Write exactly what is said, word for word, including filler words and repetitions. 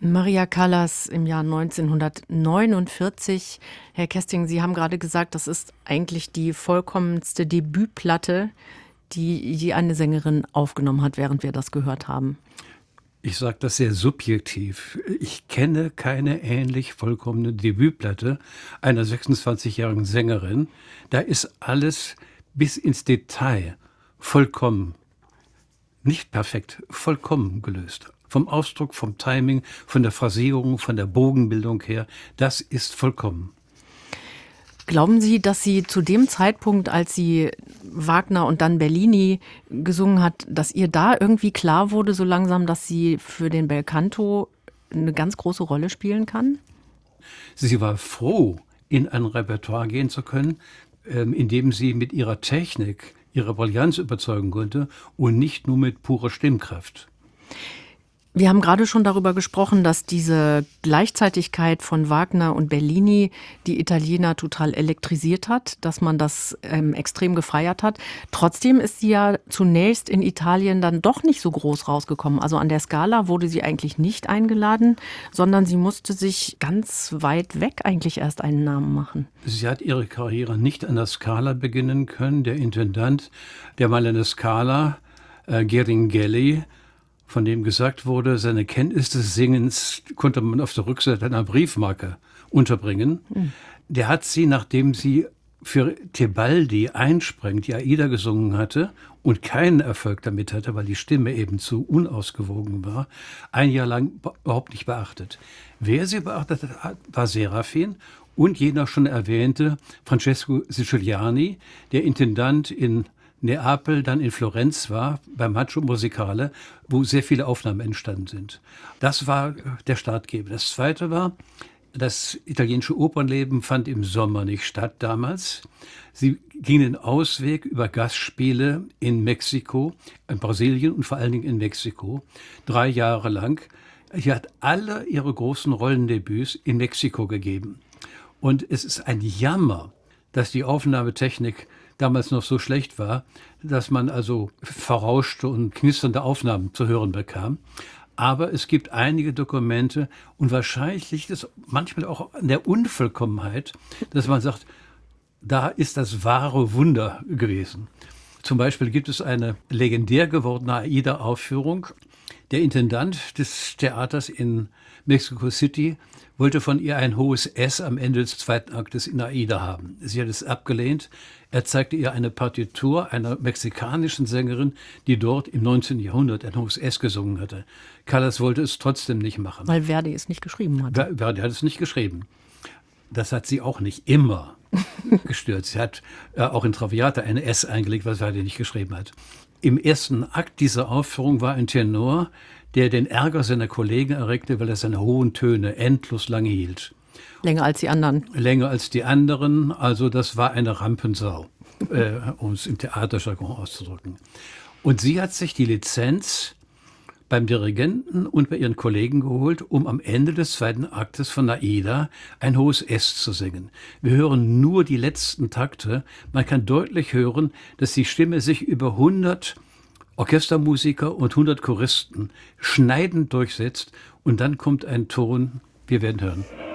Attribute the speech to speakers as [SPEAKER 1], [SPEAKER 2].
[SPEAKER 1] Maria Callas im Jahr neunzehnhundertneunundvierzig. Herr Kesting, Sie haben gerade gesagt, das ist eigentlich die vollkommenste Debütplatte, die je eine Sängerin aufgenommen hat, während wir das gehört haben.
[SPEAKER 2] Ich sage das sehr subjektiv. Ich kenne keine ähnlich vollkommene Debütplatte einer sechsundzwanzigjährigen Sängerin. Da ist alles bis ins Detail vollkommen, nicht perfekt, vollkommen gelöst. Vom Ausdruck, vom Timing, von der Phrasierung, von der Bogenbildung her, das ist vollkommen.
[SPEAKER 1] Glauben Sie, dass sie zu dem Zeitpunkt, als sie Wagner und dann Bellini gesungen hat, dass ihr da irgendwie klar wurde, so langsam, dass sie für den Belcanto eine ganz große Rolle spielen kann?
[SPEAKER 2] Sie war froh, in ein Repertoire gehen zu können, in dem sie mit ihrer Technik, ihrer Brillanz überzeugen konnte und nicht nur mit purer Stimmkraft.
[SPEAKER 1] Wir haben gerade schon darüber gesprochen, dass diese Gleichzeitigkeit von Wagner und Bellini die Italiener total elektrisiert hat, dass man das ähm, extrem gefeiert hat. Trotzdem ist sie ja zunächst in Italien dann doch nicht so groß rausgekommen. Also an der Scala wurde sie eigentlich nicht eingeladen, sondern sie musste sich ganz weit weg eigentlich erst einen Namen machen.
[SPEAKER 2] Sie hat ihre Karriere nicht an der Scala beginnen können. Der Intendant, der mal an der Scala, äh, Geringelli, von dem gesagt wurde, seine Kenntnis des Singens konnte man auf der Rückseite einer Briefmarke unterbringen. Mhm. Der hat sie, nachdem sie für Tebaldi einspringt, die Aida gesungen hatte und keinen Erfolg damit hatte, weil die Stimme eben zu unausgewogen war, ein Jahr lang überhaupt nicht beachtet. Wer sie beachtet hat, war Serafin und jener schon erwähnte Francesco Siciliani, der Intendant in Neapel, dann in Florenz war, beim Maggio Musicale, wo sehr viele Aufnahmen entstanden sind. Das war der Startgeber. Das Zweite war, das italienische Opernleben fand im Sommer nicht statt damals. Sie ging den Ausweg über Gastspiele in Mexiko, in Brasilien und vor allen Dingen in Mexiko, drei Jahre lang. Sie hat alle ihre großen Rollendebüts in Mexiko gegeben. Und es ist ein Jammer, dass die Aufnahmetechnik damals noch so schlecht war, dass man also verrauschte und knisternde Aufnahmen zu hören bekam. Aber es gibt einige Dokumente und wahrscheinlich liegt es manchmal auch an der Unvollkommenheit, dass man sagt, da ist das wahre Wunder gewesen. Zum Beispiel gibt es eine legendär gewordene Aida-Aufführung. Der Intendant des Theaters in Mexico City wollte von ihr ein hohes S am Ende des zweiten Aktes in Aida haben. Sie hat es abgelehnt. Er zeigte ihr eine Partitur einer mexikanischen Sängerin, die dort im neunzehnten Jahrhundert ein hohes S gesungen hatte. Callas wollte es trotzdem nicht machen.
[SPEAKER 1] Weil Verdi es nicht geschrieben hat.
[SPEAKER 2] Verdi hat es nicht geschrieben. Das hat sie auch nicht immer gestört. Sie hat äh, auch in Traviata ein S eingelegt, was Verdi nicht geschrieben hat. Im ersten Akt dieser Aufführung war ein Tenor, der den Ärger seiner Kollegen erregte, weil er seine hohen Töne endlos lange hielt.
[SPEAKER 1] Länger als die anderen.
[SPEAKER 2] Länger als die anderen. Also das war eine Rampensau, äh, um es im Theaterjargon auszudrücken. Und sie hat sich die Lizenz beim Dirigenten und bei ihren Kollegen geholt, um am Ende des zweiten Aktes von Aida ein hohes S zu singen. Wir hören nur die letzten Takte. Man kann deutlich hören, dass die Stimme sich über hundert Orchestermusiker und hundert Choristen schneidend durchsetzt und dann kommt ein Ton, wir werden hören.